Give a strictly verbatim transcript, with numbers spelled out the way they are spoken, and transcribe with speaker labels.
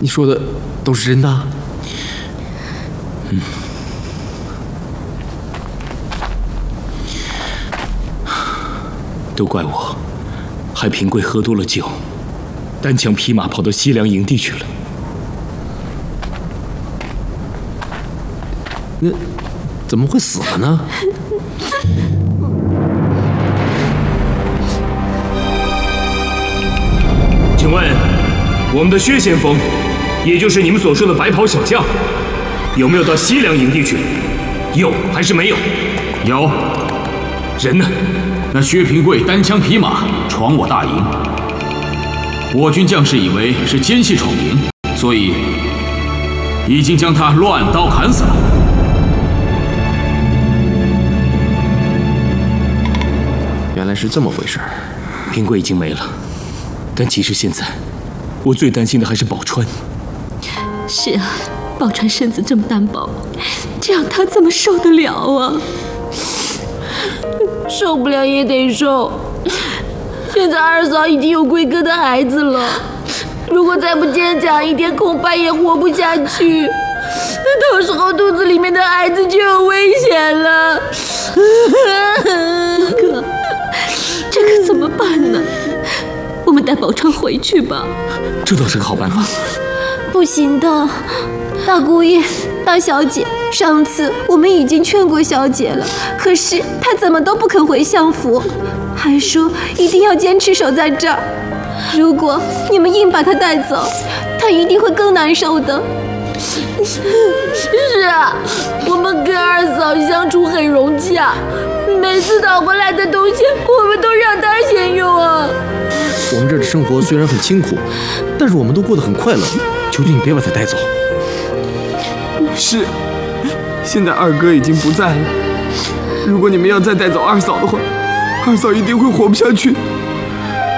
Speaker 1: 你说的都是真的？
Speaker 2: 嗯。都怪我，害平贵喝多了酒，单枪匹马跑到西凉营地去了。
Speaker 1: 那怎么会死了呢？
Speaker 2: 请问，我们的薛先锋，也就是你们所说的白袍小将，有没有到西凉营地去？有还是没有？
Speaker 3: 有。
Speaker 2: 人呢？
Speaker 3: 那薛平贵单枪匹马闯我大营，我军将士以为是奸细闯营，所以已经将他乱刀砍死了。
Speaker 1: 原来是这么回事儿。
Speaker 2: 平贵已经没了，但其实现在我最担心的还是宝钏。
Speaker 4: 是啊，宝钏身子这么单薄，这让她怎么受得了啊？
Speaker 5: 受不了也得受。现在二嫂已经有贵哥的孩子了，如果再不坚强一点，恐怕也活不下去。到时候肚子里面的孩子就有危险了。
Speaker 4: 哥，这可怎么办呢？我们带宝钏回去吧。
Speaker 2: 这倒是个好办法。
Speaker 5: 不行的，大姑爷、大小姐，上次我们已经劝过小姐了，可是她怎么都不肯回相府，还说一定要坚持守在这儿。如果你们硬把她带走，她一定会更难受的。是啊，我们跟二嫂相处很融洽，每次讨回来的东西，我们都让她先用啊。
Speaker 1: 我们这儿的生活虽然很清苦，但是我们都过得很快乐。求求你别把他带走。
Speaker 6: 是，现在二哥已经不在了。如果你们要再带走二嫂的话，二嫂一定会活不下去。